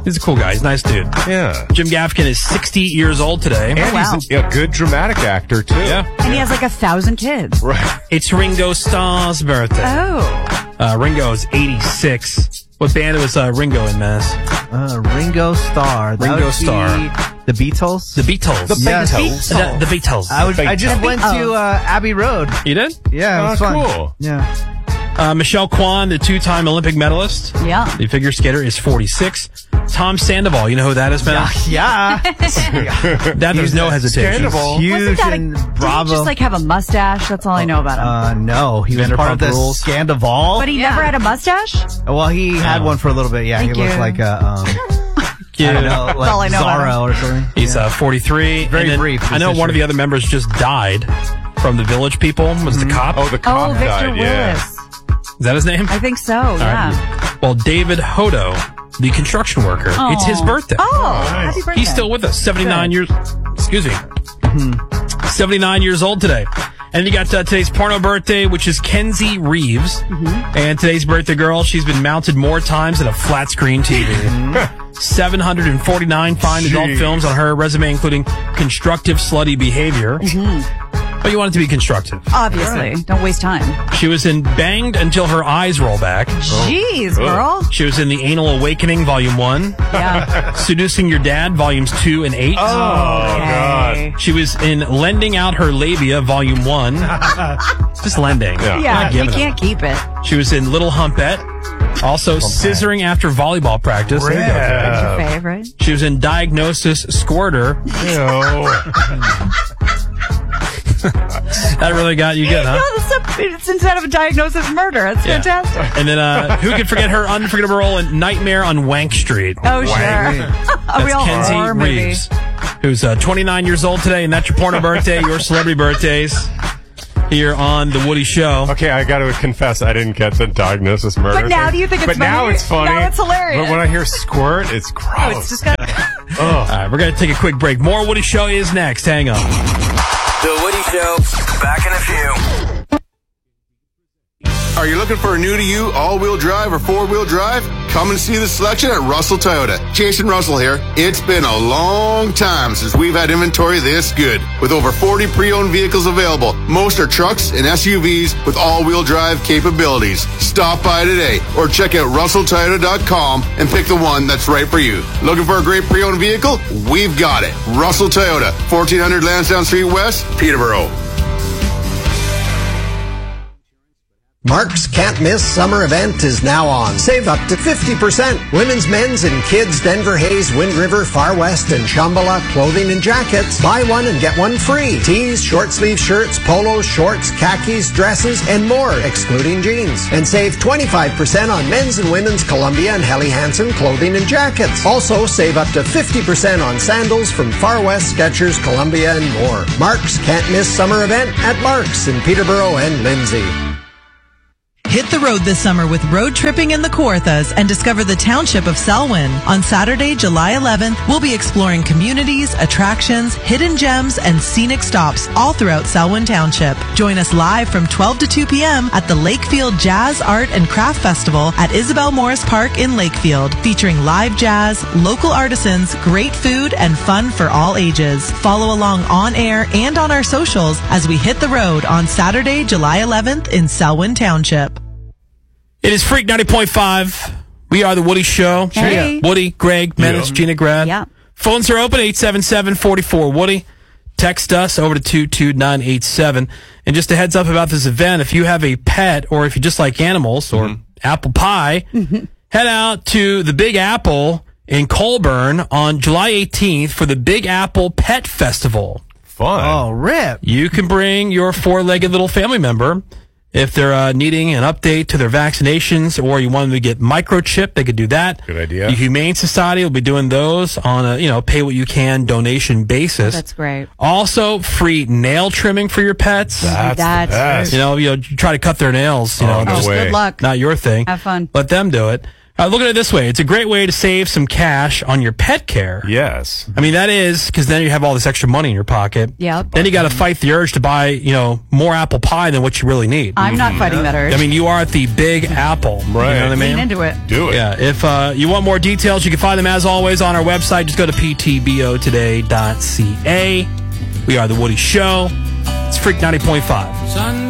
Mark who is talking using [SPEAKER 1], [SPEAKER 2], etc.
[SPEAKER 1] He's a cool guy. He's a nice dude.
[SPEAKER 2] Yeah.
[SPEAKER 1] Jim Gaffigan is 60 years old today.
[SPEAKER 2] And he's a good dramatic actor, too.
[SPEAKER 1] Yeah.
[SPEAKER 3] And he has like 1,000 kids.
[SPEAKER 2] Right.
[SPEAKER 1] It's Ringo Starr's birthday.
[SPEAKER 3] Oh.
[SPEAKER 1] Ringo is 86. What band was Ringo in, Mass?
[SPEAKER 4] Ringo Starr. That
[SPEAKER 1] Ringo
[SPEAKER 4] would be
[SPEAKER 1] Starr.
[SPEAKER 4] The Beatles?
[SPEAKER 1] The Beatles.
[SPEAKER 4] Yes.
[SPEAKER 1] The Beatles.
[SPEAKER 4] I just went to Abbey Road.
[SPEAKER 1] You did?
[SPEAKER 4] Yeah, it was fun.
[SPEAKER 2] Cool.
[SPEAKER 4] Yeah.
[SPEAKER 1] Michelle Kwan, the two-time Olympic medalist.
[SPEAKER 3] Yeah.
[SPEAKER 1] The figure skater is 46. Tom Sandoval, you know who that is, man?
[SPEAKER 4] Yeah.
[SPEAKER 1] That there's no hesitation.
[SPEAKER 2] Sandoval.
[SPEAKER 4] Huge
[SPEAKER 3] Wasn't
[SPEAKER 4] and
[SPEAKER 3] did he
[SPEAKER 4] Bravo.
[SPEAKER 3] just like have a mustache? That's all I know about him.
[SPEAKER 4] No, he was part of
[SPEAKER 1] Vanderpump
[SPEAKER 4] the
[SPEAKER 1] Rules.
[SPEAKER 4] Scandival.
[SPEAKER 3] But he never had a mustache?
[SPEAKER 4] Well, he had one for a little bit. Yeah,
[SPEAKER 3] Thank
[SPEAKER 4] he looked
[SPEAKER 3] you.
[SPEAKER 4] like a,
[SPEAKER 1] Cute.
[SPEAKER 4] I don't know, like
[SPEAKER 3] all I know about
[SPEAKER 4] Zorro or something.
[SPEAKER 1] He's 43.
[SPEAKER 4] Very
[SPEAKER 1] And then
[SPEAKER 4] brief,
[SPEAKER 1] I know
[SPEAKER 4] his
[SPEAKER 1] one of the
[SPEAKER 4] history.
[SPEAKER 1] other members just died from the Village People. Was the cop?
[SPEAKER 2] Oh, the cop
[SPEAKER 3] Victor
[SPEAKER 2] died, yeah.
[SPEAKER 3] Willis.
[SPEAKER 1] Is that his name?
[SPEAKER 3] I think so,
[SPEAKER 1] All
[SPEAKER 3] yeah.
[SPEAKER 1] right. Well, David Hodo, the construction worker.
[SPEAKER 3] Oh.
[SPEAKER 1] It's his birthday.
[SPEAKER 3] Oh, happy birthday.
[SPEAKER 1] He's still with us. 79 years. Excuse me. 79 years old today. And you got today's porno birthday, which is Kenzie Reeves. And today's birthday girl, she's been mounted more times than a flat screen TV. 749 fine adult
[SPEAKER 2] Jeez.
[SPEAKER 1] films on her resume, including constructive slutty behavior. But you want it to be constructive.
[SPEAKER 3] Obviously. Don't waste time.
[SPEAKER 1] She was in Banged Until Her Eyes Roll Back.
[SPEAKER 3] Jeez, girl.
[SPEAKER 1] She was in The Anal Awakening, Volume 1.
[SPEAKER 3] Yeah.
[SPEAKER 1] Seducing Your Dad, Volumes 2 and 8.
[SPEAKER 2] Oh, God.
[SPEAKER 3] Okay.
[SPEAKER 1] She was in Lending Out Her Labia, Volume 1. Just lending.
[SPEAKER 2] Yeah.
[SPEAKER 3] Yeah,
[SPEAKER 1] Not
[SPEAKER 3] you
[SPEAKER 1] giving
[SPEAKER 3] can't keep it.
[SPEAKER 1] them. She was in Little Humpette. Also, Scissoring After Volleyball Practice. There you go.
[SPEAKER 2] Yeah.
[SPEAKER 3] Your favorite.
[SPEAKER 1] She was in Diagnosis Squirter. That really got you good, huh?
[SPEAKER 3] No, it's instead of a diagnosis murder. That's
[SPEAKER 1] Yeah.
[SPEAKER 3] fantastic.
[SPEAKER 1] And then, who could forget her unforgettable role in Nightmare on Wank Street?
[SPEAKER 3] Oh, sure. A real
[SPEAKER 1] Kenzie
[SPEAKER 3] horror movie.
[SPEAKER 1] Reeves, who's 29 years old today, and that's your porno birthday, your celebrity birthdays, here on The Woody Show.
[SPEAKER 2] Okay, I got to confess, I didn't get the diagnosis murder.
[SPEAKER 3] But now
[SPEAKER 2] thing.
[SPEAKER 3] do you think it's
[SPEAKER 2] But now
[SPEAKER 3] funny?
[SPEAKER 2] it's funny.
[SPEAKER 3] Now it's hilarious.
[SPEAKER 2] But when I hear squirt, it's gross.
[SPEAKER 3] It's just got.
[SPEAKER 1] All right, we're going to take a quick break. More Woody Show is next. Hang on.
[SPEAKER 5] The Woody Show. Back in a few.
[SPEAKER 6] Are you looking for a new to you all-wheel drive or four-wheel drive? Come and see the selection at Russell Toyota. Jason Russell here. It's been a long time since we've had inventory this good. With over 40 pre-owned vehicles available, most are trucks and SUVs with all-wheel drive capabilities. Stop by today or check out russelltoyota.com and pick the one that's right for you. Looking for a great pre-owned vehicle? We've got it. Russell Toyota, 1400 Lansdowne Street West, Peterborough.
[SPEAKER 7] Mark's Can't Miss Summer Event is now on. Save up to 50%. Women's, men's, and kids' Denver Hayes, Wind River, Far West, and Shambhala clothing and jackets. Buy one and get one free. Tees, short sleeve shirts, polos, shorts, khakis, dresses, and more, excluding jeans. And save 25% on men's and women's Columbia and Helly Hansen clothing and jackets. Also, save up to 50% on sandals from Far West, Skechers, Columbia, and more. Mark's Can't Miss Summer Event at Mark's in Peterborough and Lindsay.
[SPEAKER 8] Hit the road this summer with road tripping in the Kawarthas and discover the township of Selwyn. On Saturday, July 11th, we'll be exploring communities, attractions, hidden gems, and scenic stops all throughout Selwyn Township. Join us live from 12 to 2 p.m. at the Lakefield Jazz, Art, and Craft Festival at Isabel Morris Park in Lakefield, featuring live jazz, local artisans, great food, and fun for all ages. Follow along on air and on our socials as we hit the road on Saturday, July 11th in Selwyn Township.
[SPEAKER 1] It is Freak 90.5. We are The Woody Show.
[SPEAKER 3] Hey.
[SPEAKER 1] Woody, Greg, Menace, Gina Grad.
[SPEAKER 3] Yeah.
[SPEAKER 1] Phones are open, 877-44-WOODY. Text us over to 22987. And just a heads up about this event, if you have a pet or if you just like animals or apple pie, head out to the Big Apple in Colburn on July 18th for the Big Apple Pet Festival.
[SPEAKER 2] Fun.
[SPEAKER 4] Oh, rip.
[SPEAKER 1] You can bring your four-legged little family member. If they're needing an update to their vaccinations or you want them to get microchipped, they could do that.
[SPEAKER 2] Good idea.
[SPEAKER 1] The Humane Society will be doing those on a, pay what you can donation basis.
[SPEAKER 3] That's great.
[SPEAKER 1] Also, free nail trimming for your pets.
[SPEAKER 2] That's the best.
[SPEAKER 1] You try to cut their nails,
[SPEAKER 2] no
[SPEAKER 1] just
[SPEAKER 2] way.
[SPEAKER 3] Good luck.
[SPEAKER 1] not your thing.
[SPEAKER 3] Have fun.
[SPEAKER 1] Let them do it. Look at it this way. It's a great way to save some cash on your pet care.
[SPEAKER 2] Yes.
[SPEAKER 1] I mean, that is, because then you have all this extra money in your pocket.
[SPEAKER 3] Yep.
[SPEAKER 1] Then you got to fight the urge to buy, more apple pie than what you really need.
[SPEAKER 3] I'm not fighting that urge.
[SPEAKER 1] I mean, you are at the Big Apple.
[SPEAKER 2] Right.
[SPEAKER 1] You know what I mean?
[SPEAKER 3] Lean into it.
[SPEAKER 2] Do it.
[SPEAKER 1] Yeah, if you want more details, you can find them as always on our website. Just go to ptbotoday.ca. We are The Woody Show. It's Freak 90.5.